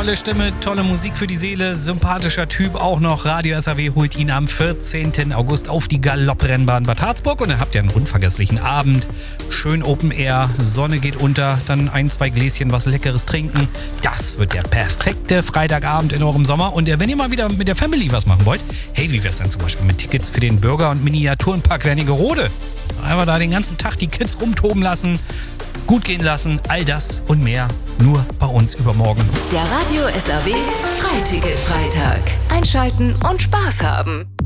tolle Stimme, tolle Musik für die Seele, sympathischer Typ auch noch. Radio SAW holt ihn am 14. August auf die Galopprennbahn Bad Harzburg und dann habt ihr einen unvergesslichen Abend. Schön Open Air, Sonne geht unter, dann 1, 2 Gläschen was Leckeres trinken. Das wird der perfekte Freitagabend in eurem Sommer. Und wenn ihr mal wieder mit der Family was machen wollt, hey, wie wär's denn zum Beispiel mit Tickets für den Bürger- und Miniaturenpark Wernigerode? Einfach da den ganzen Tag die Kids rumtoben lassen, gut gehen lassen, all das und mehr nur bei uns übermorgen. Der Radio SAW Freiticket-Freitag. Einschalten und Spaß haben.